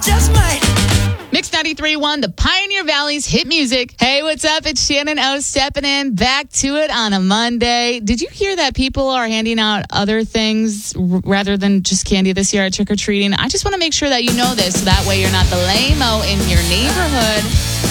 just might. Mix 93.1, the Pioneer Valley's hit music. Hey, what's up? It's Shannon O stepping in. Back to it on a Monday. Did you hear that people are handing out other things rather than just candy this year at trick-or-treating? I just want to make sure that you know this, so that way you're not the lame-o in your neighborhood.